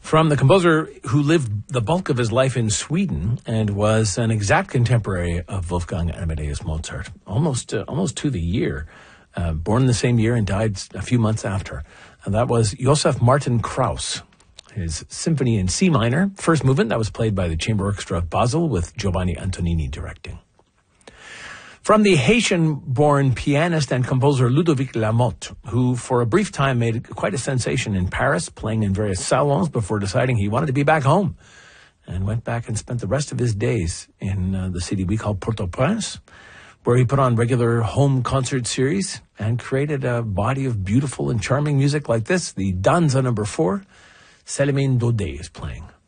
From the composer who lived the bulk of his life in Sweden and was an exact contemporary of Wolfgang Amadeus Mozart, almost to the year, born the same year and died a few months after. And that was Josef Martin Krauss. His Symphony in C minor, first movement, that was played by the Chamber Orchestra of Basel with Giovanni Antonini directing. From the Haitian-born pianist and composer Ludovic Lamotte, who for a brief time made quite a sensation in Paris, playing in various salons before deciding he wanted to be back home, and went back and spent the rest of his days in the city we call Port-au-Prince, where he put on regular home concert series and created a body of beautiful and charming music like this. The Danza No. 4, Célimène Daudet is playing.